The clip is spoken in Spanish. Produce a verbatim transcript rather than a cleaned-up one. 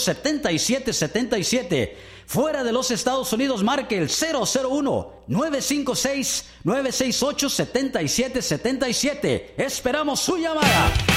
setenta y siete setenta y siete. Fuera de los Estados Unidos, marque el cero cero uno, nueve cinco seis, nueve seis ocho, siete siete siete siete. Esperamos su llamada.